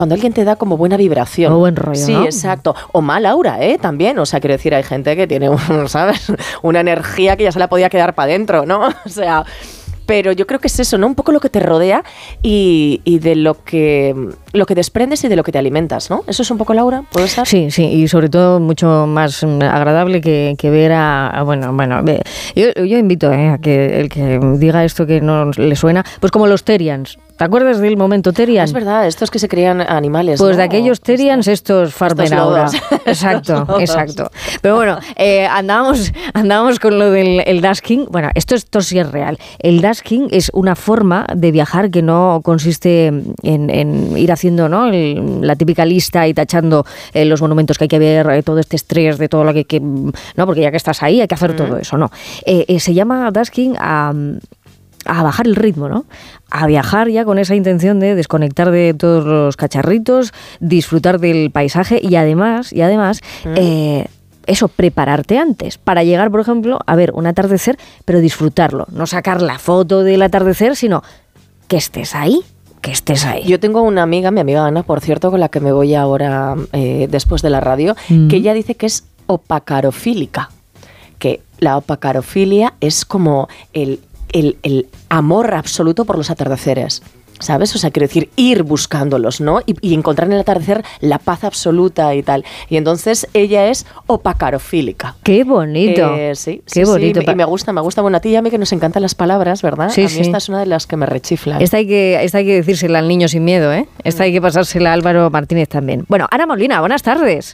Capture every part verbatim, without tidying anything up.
cuando alguien te da como buena vibración. O buen rollo, sí, ¿no? exacto. O mal aura, ¿eh? También. O sea, quiero decir, hay gente que tiene, ¿sabes? Una energía que ya se la podía quedar para adentro, ¿no? O sea... Pero yo creo que es eso, ¿no? Un poco lo que te rodea y, y de lo que lo que desprendes y de lo que te alimentas, ¿no? ¿Eso es un poco, Laura? ¿Puedo estar? Sí, sí, y sobre todo mucho más agradable que, que ver a, a... Bueno, bueno, yo, yo invito eh, a que el que diga esto que no le suena, pues como los Terians. ¿Te acuerdas del momento Terian? Es verdad, estos que se crean animales, Pues ¿no? de aquellos Terians, estos Farben ahora. Exacto, Estos exacto. Pero bueno, eh, andábamos, andábamos con lo del el dasking. Bueno, esto, esto sí es real. El dasking es una forma de viajar que no consiste en, en ir haciendo, ¿no?, el, la típica lista y tachando eh, los monumentos que hay que ver, eh, todo este estrés de todo lo que, que... No, porque ya que estás ahí hay que hacer mm. todo eso, ¿no? Eh, eh, se llama dasking a... a bajar el ritmo, ¿no? A viajar ya con esa intención de desconectar de todos los cacharritos, disfrutar del paisaje y además, y además, mm. eh, eso, prepararte antes para llegar, por ejemplo, a ver un atardecer, pero disfrutarlo, no sacar la foto del atardecer, sino que estés ahí. Que estés ahí. Yo tengo una amiga, mi amiga Ana, por cierto, con la que me voy ahora eh, después de la radio, mm. que ella dice que es opacarofílica, que la opacarofilia es como el El, el amor absoluto por los atardeceres, ¿sabes? O sea, quiero decir, ir buscándolos, ¿no? Y, y encontrar en el atardecer la paz absoluta y tal. Y entonces ella es opacarofílica. ¡Qué bonito! Eh, sí, ¡Qué sí, bonito! Sí, y me gusta, me gusta. Bueno, a ti y a mí que nos encantan las palabras, ¿verdad? Sí, a mí sí. esta es una de las que me rechiflan. Esta hay que, esta hay que decírsela al niño sin miedo, ¿eh? Esta hay que pasársela a Álvaro Martínez también. Bueno, Ana Molina, buenas tardes.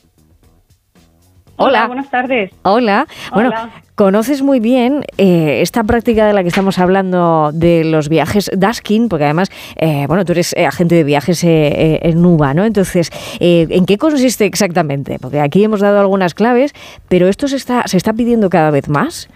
Hola, Hola buenas tardes. Hola. Bueno, Hola. Conoces muy bien eh, esta práctica de la que estamos hablando de los viajes dasking, porque además, eh, bueno, tú eres eh, agente de viajes eh, eh, en Nuba, ¿no? Entonces, eh, ¿en qué consiste exactamente? Porque aquí hemos dado algunas claves, pero esto se está, se está pidiendo cada vez más.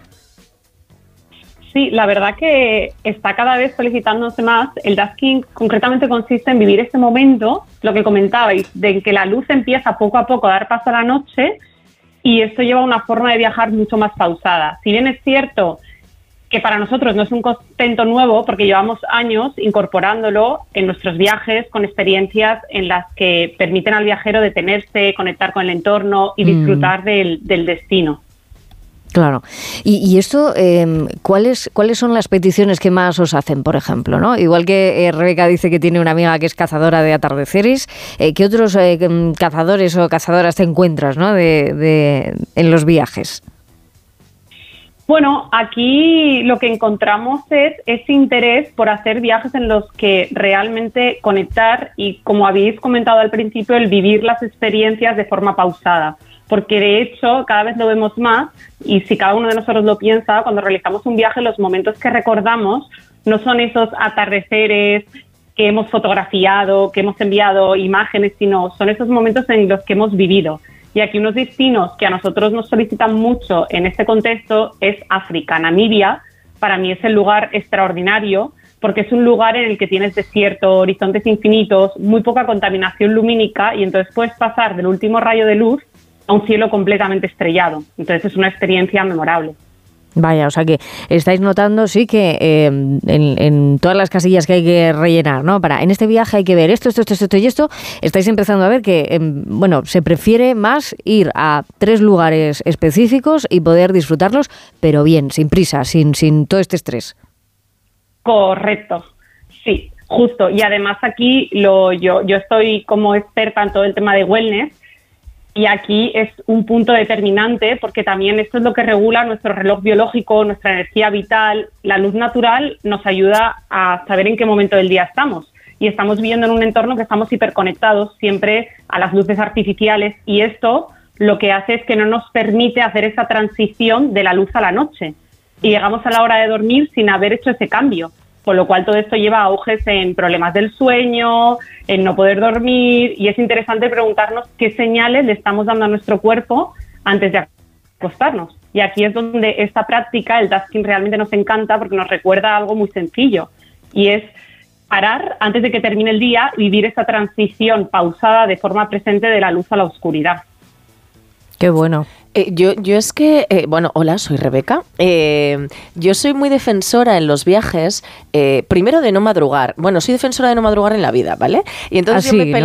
Sí, la verdad que está cada vez solicitándose más. El dasking concretamente consiste en vivir este momento, lo que comentabais, de que la luz empieza poco a poco a dar paso a la noche. Y esto lleva a una forma de viajar mucho más pausada. Si bien es cierto que para nosotros no es un concepto nuevo, porque llevamos años incorporándolo en nuestros viajes con experiencias en las que permiten al viajero detenerse, conectar con el entorno y disfrutar mm. del, del destino. Claro. Y, y esto, eh, ¿cuáles cuáles son las peticiones que más os hacen, por ejemplo, ¿no? Igual que eh, Rebeca dice que tiene una amiga que es cazadora de atardeceres, eh, ¿qué otros eh, cazadores o cazadoras te encuentras, ¿no?, de, de, en los viajes? Bueno, aquí lo que encontramos es ese interés por hacer viajes en los que realmente conectar y, como habéis comentado al principio, el vivir las experiencias de forma pausada. Porque de hecho cada vez lo vemos más y si cada uno de nosotros lo piensa, cuando realizamos un viaje los momentos que recordamos no son esos atardeceres que hemos fotografiado, que hemos enviado imágenes, sino son esos momentos en los que hemos vivido. Y aquí unos destinos que a nosotros nos solicitan mucho en este contexto es África. Namibia para mí es el lugar extraordinario porque es un lugar en el que tienes desierto, horizontes infinitos, muy poca contaminación lumínica y entonces puedes pasar del último rayo de luz a un cielo completamente estrellado. Entonces es una experiencia memorable. Vaya, o sea que estáis notando, sí, que eh, en, en todas las casillas que hay que rellenar, ¿no? Para en este viaje hay que ver esto, esto, esto, esto y esto. Estáis empezando a ver que, eh, bueno, se prefiere más ir a tres lugares específicos y poder disfrutarlos, pero bien, sin prisa, sin, sin todo este estrés. Correcto, sí, justo. Y además aquí lo, yo, yo estoy como experta en todo el tema de wellness. Y aquí es un punto determinante porque también esto es lo que regula nuestro reloj biológico, nuestra energía vital. La luz natural nos ayuda a saber en qué momento del día estamos. Y estamos viviendo en un entorno que estamos hiperconectados siempre a las luces artificiales y esto lo que hace es que no nos permite hacer esa transición de la luz a la noche. Y llegamos a la hora de dormir sin haber hecho ese cambio. Con lo cual todo esto lleva a auges en problemas del sueño, en no poder dormir y es interesante preguntarnos qué señales le estamos dando a nuestro cuerpo antes de acostarnos. Y aquí es donde esta práctica, el dasking, realmente nos encanta porque nos recuerda algo muy sencillo y es parar antes de que termine el día y vivir esa transición pausada de forma presente de la luz a la oscuridad. Qué bueno. Eh, yo, yo es que, eh, bueno, hola, soy Rebeca. Eh, yo soy muy defensora en los viajes, eh, primero de no madrugar. Bueno, soy defensora de no madrugar en la vida, ¿vale? Y entonces ah, yo sí, me peleo